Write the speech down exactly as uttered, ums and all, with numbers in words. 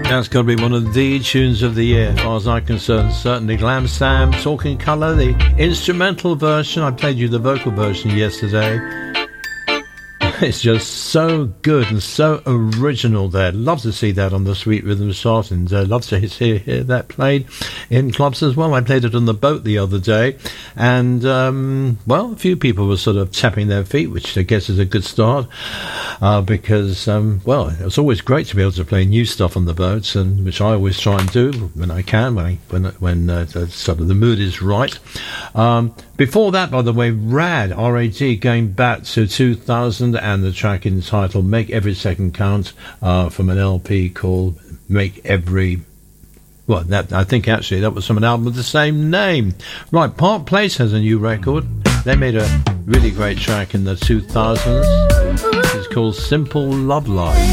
That's got to be one of the tunes of the year, as far as I'm concerned. Certainly, Glam Sam, Talking Colour, the instrumental version. I played you the vocal version yesterday. It's just so good and so original there. Love to see that on the Sweet Rhythm chart, and uh, love to hear, hear that played in clubs as well. I played it on the boat the other day, and um, well, a few people were sort of tapping their feet, which I guess is a good start, uh, because um, well, it's always great to be able to play new stuff on the boats, and which I always try and do when I can, when I, when when uh, sort of the mood is right. Um, before that, by the way, Rad, R A D, going back to two thousand, and the track entitled Make Every Second Count, uh, from an L P called Make Every... Well, that I think actually that was from an album with the same name. Right, Park Place has a new record. They made a really great track in the two thousands. It's called Simple Love Life.